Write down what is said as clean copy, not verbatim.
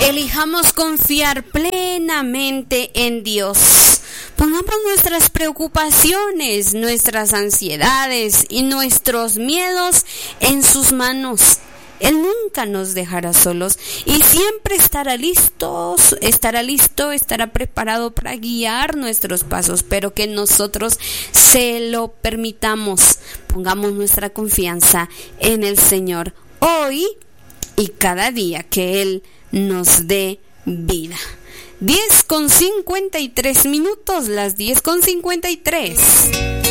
Elijamos confiar plenamente en Dios. Pongamos nuestras preocupaciones, nuestras ansiedades y nuestros miedos en sus manos. Él nunca nos dejará solos y siempre estará listo, estará preparado para guiar nuestros pasos, pero que nosotros se lo permitamos. Pongamos nuestra confianza en el Señor hoy y cada día que Él nos dé vida. 10:53, las 10:53.